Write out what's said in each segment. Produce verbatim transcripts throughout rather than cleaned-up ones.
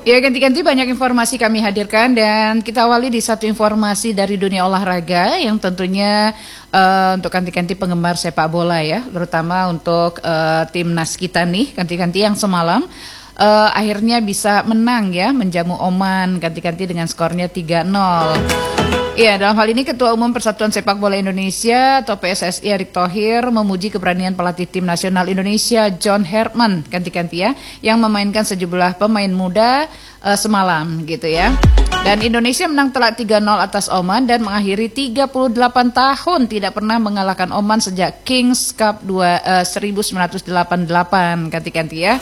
Ya, ganti-ganti banyak informasi kami hadirkan dan kita awali di satu informasi dari dunia olahraga yang tentunya uh, untuk ganti-ganti penggemar sepak bola ya, terutama untuk uh, timnas kita nih, ganti-ganti yang semalam uh, akhirnya bisa menang ya, menjamu Oman ganti-ganti dengan skornya tiga nol. Ya, dalam hal ini Ketua Umum Persatuan Sepak Bola Indonesia atau P S S I Erick Thohir memuji keberanian pelatih tim nasional Indonesia John Herman ganti-ganti ya, yang memainkan sejumlah pemain muda uh, semalam gitu ya. Dan Indonesia menang telak tiga nol atas Oman dan mengakhiri tiga puluh delapan tahun tidak pernah mengalahkan Oman sejak Kings Cup dua, uh, seribu sembilan ratus delapan puluh delapan ganti-ganti ya.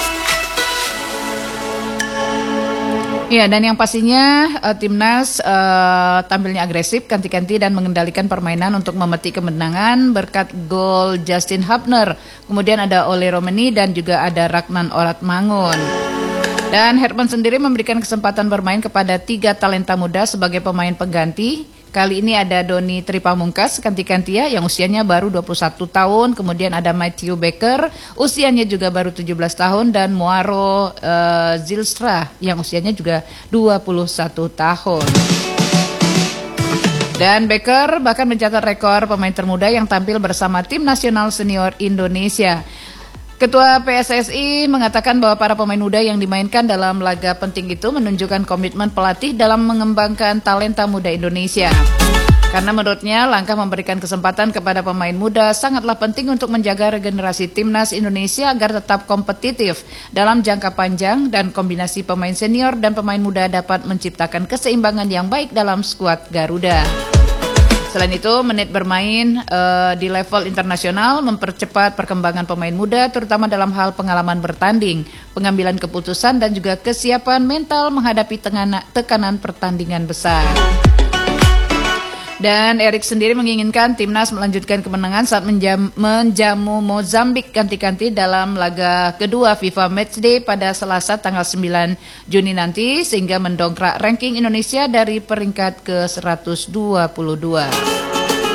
Ya, dan yang pastinya uh, timnas uh, tampilnya agresif, ganti-ganti dan mengendalikan permainan untuk memetik kemenangan berkat gol Justin Hubner. Kemudian ada Ole Romeni dan juga ada Ragnan Oratmangun. Dan Herman sendiri memberikan kesempatan bermain kepada tiga talenta muda sebagai pemain pengganti. Kali ini ada Doni Tripamungkas ganti-ganti ya, yang usianya baru dua puluh satu tahun. Kemudian ada Matthew Baker, usianya juga baru tujuh belas tahun. Dan Moaro uh, Zylstra, yang usianya juga dua puluh satu tahun. Dan Baker bahkan mencatat rekor pemain termuda yang tampil bersama tim nasional senior Indonesia. Ketua P S S I mengatakan bahwa para pemain muda yang dimainkan dalam laga penting itu menunjukkan komitmen pelatih dalam mengembangkan talenta muda Indonesia. Karena menurutnya langkah memberikan kesempatan kepada pemain muda sangatlah penting untuk menjaga regenerasi timnas Indonesia agar tetap kompetitif dalam jangka panjang dan kombinasi pemain senior dan pemain muda dapat menciptakan keseimbangan yang baik dalam skuad Garuda. Selain itu, menit bermain uh, di level internasional mempercepat perkembangan pemain muda, terutama dalam hal pengalaman bertanding, pengambilan keputusan, dan juga kesiapan mental menghadapi tengana, tekanan pertandingan besar. Dan Erick sendiri menginginkan timnas melanjutkan kemenangan saat menjam, menjamu Mozambik ganti-ganti dalam laga kedua FIFA Matchday pada Selasa tanggal sembilan Juni nanti, sehingga mendongkrak ranking Indonesia dari peringkat ke seratus dua puluh dua.